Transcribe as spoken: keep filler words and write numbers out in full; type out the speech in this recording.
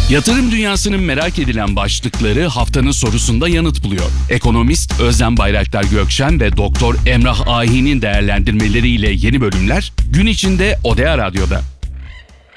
Yatırım dünyasının merak edilen başlıkları haftanın sorusunda yanıt buluyor. Ekonomist Özlem Bayraktar Gökşen ve Doktor Emrah Ahi'nin değerlendirmeleriyle yeni bölümler gün içinde Odea Radyo'da.